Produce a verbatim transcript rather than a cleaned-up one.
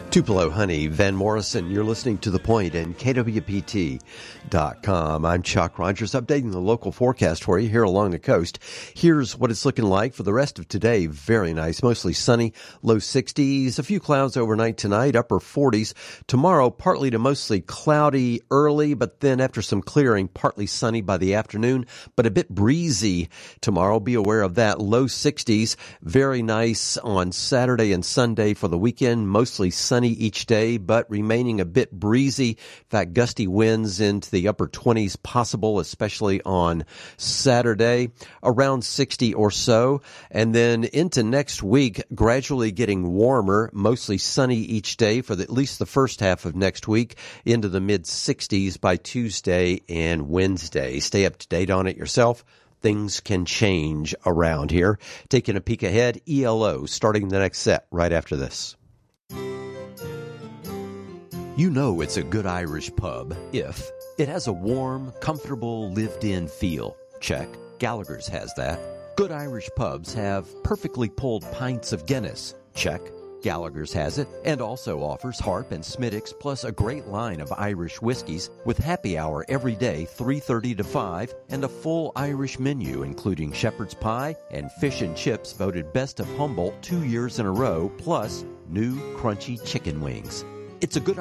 Tupelo Honey, Van Morrison. You're listening to The Point and K W P T dot com. I'm Chuck Rogers, updating the local forecast for you here along the coast. Here's what it's looking like for the rest of today. Very nice, mostly sunny, low sixties, a few clouds overnight tonight, upper forties. Tomorrow, partly to mostly cloudy early, but then after some clearing, partly sunny by the afternoon, but a bit breezy tomorrow. Be aware of that. Low sixties, very nice on Saturday and Sunday for the weekend, mostly sunny each day, but remaining a bit breezy. In fact, gusty winds into the upper twenties possible, especially on Saturday, around sixty or so. And then into next week, gradually getting warmer, mostly sunny each day for the, at least the first half of next week, into the mid sixties by Tuesday and Wednesday. Stay up to date on it yourself. Things can change around here. Taking a peek ahead, E L O starting the next set right after this. You know it's a good Irish pub if it has a warm, comfortable, lived-in feel. Check. Gallagher's has that. Good Irish pubs have perfectly pulled pints of Guinness. Check. Gallagher's has it and also offers Harp and Smithwick's plus a great line of Irish whiskeys with happy hour every day three thirty to five and a full Irish menu including shepherd's pie and fish and chips voted best of Humboldt two years in a row plus new crunchy chicken wings. It's a good